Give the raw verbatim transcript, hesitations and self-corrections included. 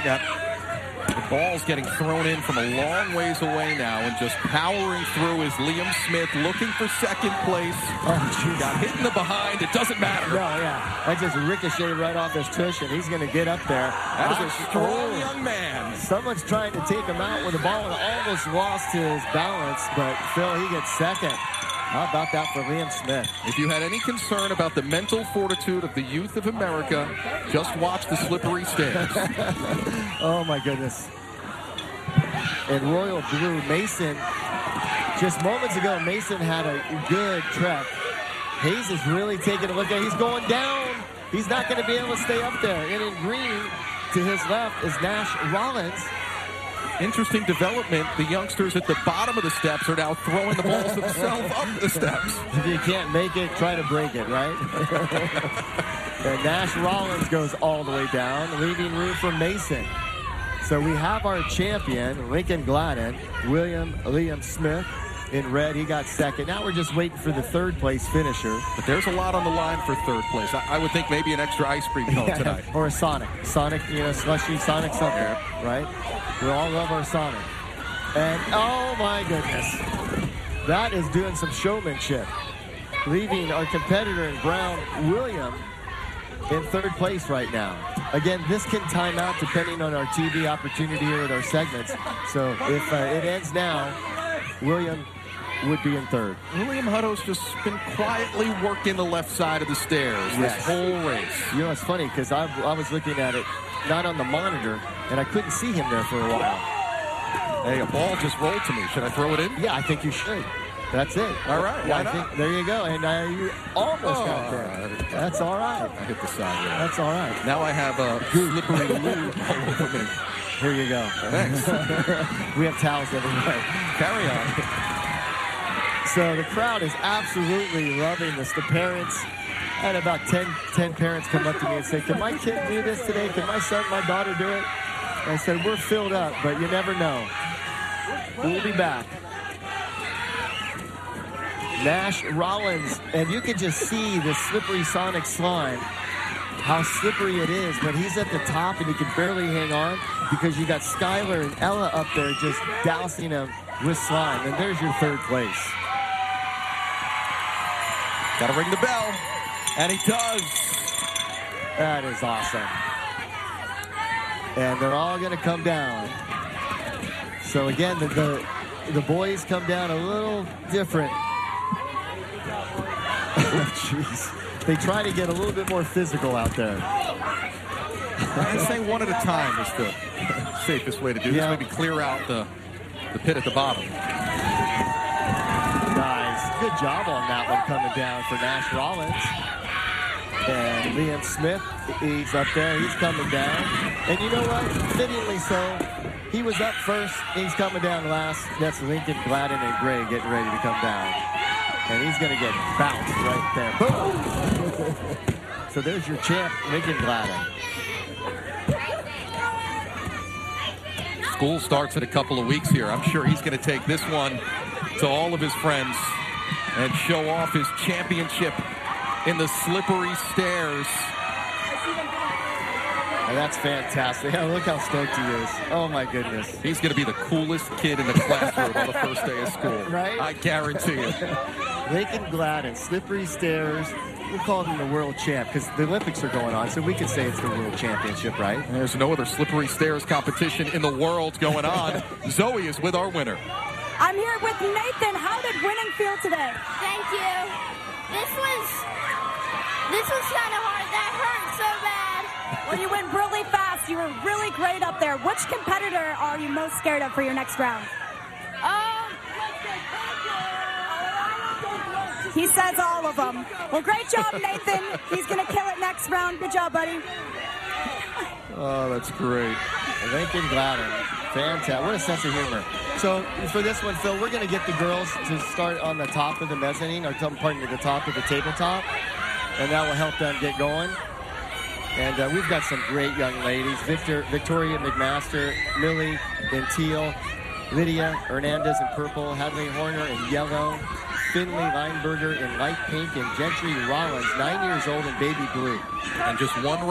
that the ball's getting thrown in from a long ways away now, and just powering through is Liam Smith looking for second place. Oh, got hit in the behind. It doesn't matter. No, yeah. That just ricocheted right off his tush, and he's going to get up there. That is a strong oh. young man. Someone's trying to take him out with the ball and almost lost his balance, but Phil, he gets second. How about that for Liam Smith? If you had any concern about the mental fortitude of the youth of America, just watch the slippery stairs. Oh, my goodness. And Royal Blue, Mason, just moments ago, Mason had a good trek. Hayes is really taking a look at it. He's going down. He's not going to be able to stay up there. And in green, to his left, is Nash Rollins. Interesting development. The youngsters at the bottom of the steps are now throwing the balls themselves up the steps. If you can't make it, try to break it, right? And Nash Rollins goes all the way down, leaving room for Mason. So we have our champion, Lincoln Gladden, William Liam Smith in red. He got second. Now we're just waiting for the third place finisher. But there's a lot on the line for third place. I, I would think maybe an extra ice cream cone Yeah, tonight. or a Sonic. Sonic, you know, slushy Sonic something, Yeah. right? We all love our Sonic. And, oh my goodness. That is doing some showmanship. Leaving our competitor in brown, William, in third place right now. Again, this can time out depending on our T V opportunity here at our segments. So if uh, it ends now, William would be in third. William Hutto's just been quietly working the left side of the stairs Yes. this whole race. You know, it's funny because I, I was looking at it, not on the monitor, and I couldn't see him there for a while. Hey, a ball just rolled to me. Should I throw it in? Yeah, I think you should. That's it. All right, Yeah, why I not? think, there you go. And uh, you almost Oh, got there. That's all right. I hit the side there. That's all right. Now I have a slippery lube all over me. Here you go. Thanks. We have towels everywhere. Carry on. So the crowd is absolutely loving this. The parents, I had about ten, ten parents come up to me and say, can my kid do this today? Can my son, my daughter do it? And I said, we're filled up, but you never know. We'll be back. Nash Rollins, and you can just see the slippery Sonic slime, how slippery it is, but he's at the top and he can barely hang on because you got Skylar and Ella up there just dousing him with slime. And there's your third place. Got to ring the bell. And he does. That is awesome. And they're all going to come down. So again, the, the, the boys come down a little different. Jeez. They try to get a little bit more physical out there. I'd say one at a time is the safest way to do Yeah. this. Maybe clear out the, the pit at the bottom. Nice. Good job on that one coming down for Nash Rollins. And Liam Smith, he's up there. He's coming down. And you know what? Fittingly so. He was up first. He's coming down last. That's Lincoln Gladden and Gray getting ready to come down. And he's going to get bounced right there. Boom! So there's your champ, Lincoln Gladden. School starts in a couple of weeks here. I'm sure he's going to take this one to all of his friends and show off his championship in the slippery stairs. And that's fantastic. Yeah, look how stoked he is. Oh, my goodness. He's going to be the coolest kid in the classroom on the first day of school. Right? I guarantee it. Lincoln Gladden, slippery stairs. We'll call him the world champ because the Olympics are going on, so we can say it's the world championship, right? There's no other slippery stairs competition in the world going on. Zoe is with our winner. I'm here with Nathan. How did winning feel today? Thank you. This was, this was kind of hard. That hurt so bad. Well, you went really fast. You were really great up there. Which competitor are you most scared of for your next round? Um, He says all of them. Well, great job, Nathan. He's going to kill it next round. Good job, buddy. Oh, that's great. Lincoln Gladden. Fantastic. What a sense of humor. So for this one, Phil, we're going to get the girls to start on the top of the mezzanine, or pardon me, the top of the tabletop, and that will help them get going. And uh, we've got some great young ladies. Victor, Victoria McMaster, Millie in teal, Lydia Hernandez in purple, Hadley Horner in yellow, Finley Lineberger in light pink, and Gentry Rollins, nine years old, in baby blue. And just one